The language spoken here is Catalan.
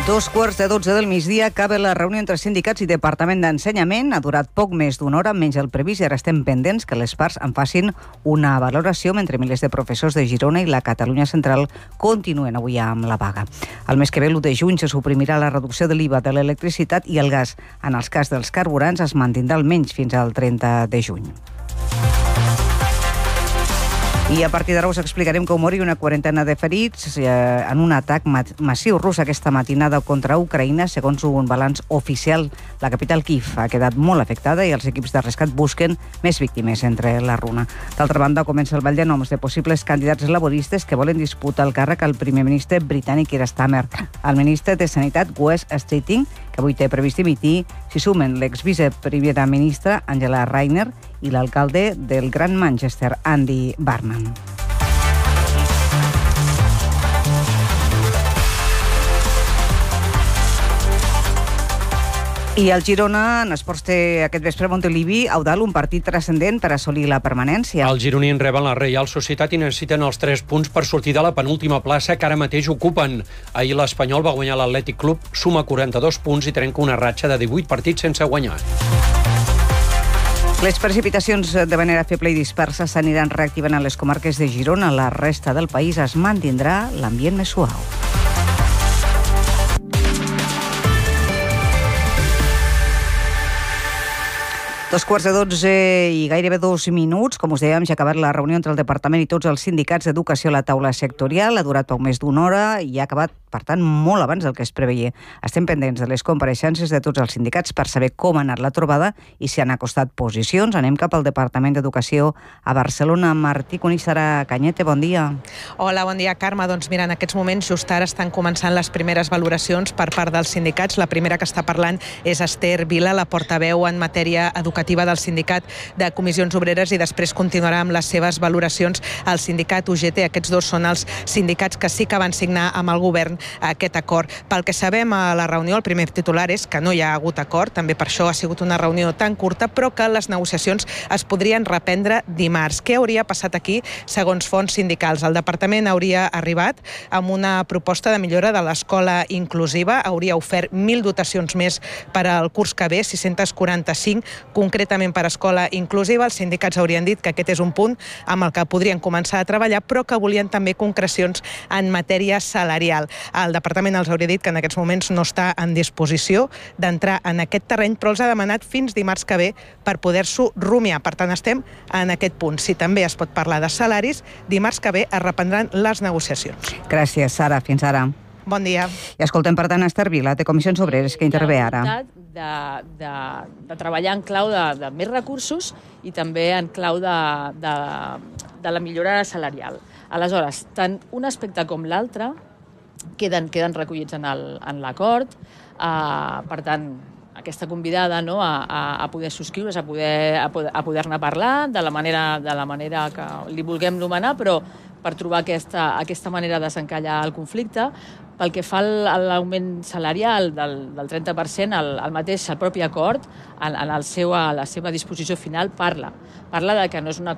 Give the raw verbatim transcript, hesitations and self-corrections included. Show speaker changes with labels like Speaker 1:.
Speaker 1: Dos quarts de dotze del migdia acaba la reunió entre sindicats i Departament d'Ensenyament. Ha durat poc més d'una hora, menys el previst, i ara estem pendents que les parts en facin una valoració mentre milers de professors de Girona i la Catalunya Central continuen avui amb la vaga. El mes que ve, l'u de juny, se suprimirà la reducció de l'I V A de l'electricitat i el gas. En els cas dels carburants es mantindrà almenys fins al trenta de juny. I a partir d'ara us explicarem com mori una quarantena de ferits eh, en un atac massiu rus aquesta matinada contra Ucraïna. Segons un balanç oficial, la capital Kiev ha quedat molt afectada i els equips de rescat busquen més víctimes entre la runa. D'altra banda, comença el ball de noms de possibles candidats laboristes que volen disputar el càrrec al primer ministre britànic Keir Starmer. El ministre de Sanitat, Wes Streeting, que avui té previst dimitir, s'hi sumen l'exviceprimera ministra Angela Rayner i l'alcalde del Gran Manchester, Andy Burnham. I el Girona, en esports, té aquest vespre a Montilivi, Eudald, un partit transcendent per assolir la permanència.
Speaker 2: Els gironins reben la Reial Societat i necessiten els tres punts per sortir de la penúltima plaça que ara mateix ocupen. Ahir l'Espanyol va guanyar l'Atlètic Club, suma quaranta-dos punts i trenca una ratxa de divuit partits sense guanyar.
Speaker 1: Les precipitacions de manera feble i dispersa s'aniran reactivant a les comarques de Girona. La resta del país es mantindrà l'ambient més suau. Dos quarts de dotze i gairebé dos minuts. Com us dèiem, ja ha acabat la reunió entre el Departament i tots els sindicats d'educació a la taula sectorial. Ha durat poc més d'una hora i ha acabat, per tant, molt abans del que es preveia. Estem pendents de les compareixences de tots els sindicats per saber com ha anat la trobada i si han acostat posicions. Anem cap al Departament d'Educació a Barcelona. Martí Conissara Cañete, bon dia.
Speaker 3: Hola, bon dia, Carme. Doncs mira, en aquests moments just ara estan començant les primeres valoracions per part dels sindicats. La primera que està parlant és Esther Vila, la portaveu en matèria educativa del sindicat de Comissions Obreres, i després continuarà amb les seves valoracions el sindicat U G T. Aquests dos són els sindicats que sí que van signar amb el govern aquest acord. Pel que sabem a la reunió, el primer titular és que no hi ha hagut acord, també per això ha sigut una reunió tan curta, però que les negociacions es podrien reprendre dimarts. Què hauria passat aquí, segons fonts sindicals? El departament hauria arribat amb una proposta de millora de l'escola inclusiva, hauria ofert mil dotacions més per al curs que ve, sis-cents quaranta-cinc, concretament per escola inclusiva. Els sindicats haurien dit que aquest és un punt amb el que podrien començar a treballar, però que volien també concrecions en matèria salarial. El departament els hauria dit que en aquests moments no està en disposició d'entrar en aquest terreny, però els ha demanat fins dimarts que ve per poder-s'ho rumiar. Per tant, estem en aquest punt. Si també es pot parlar de salaris, dimarts que ve es reprendran les negociacions.
Speaker 1: Gràcies, Sara. Fins ara.
Speaker 3: Bon dia.
Speaker 1: I escoltem, per tant, Esther Vila, de Comissions Obreres, que intervé ara.
Speaker 4: De, de, de treballar en clau de, de més recursos i també en clau de, de, de la millora salarial. Aleshores, tant un aspecte com l'altre queden, queden recollits en l'acord. Uh, per tant, aquesta convidada, no, a, a, a poder subscriure's, a poder, a poder, a poder-ne parlar de la manera, de la manera que li vulguem nomenar, però per trobar aquesta, aquesta manera de desencallar el conflicte. Pel que fa a l'augment salarial del, del trenta per cent, el, el mateix, el propi acord, en, en el seu, a la seva disposició final, parla. Parla de que no és una